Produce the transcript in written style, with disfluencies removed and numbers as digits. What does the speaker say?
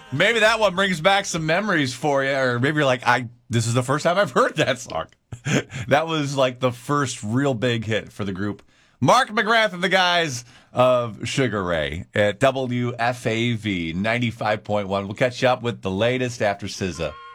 Maybe that one brings back some memories for you, or maybe you're like, this is the first time I've heard that song. That was like the first real big hit for the group. Mark McGrath and the guys of Sugar Ray at WFAV 95.1. We'll catch you up with the latest after SZA.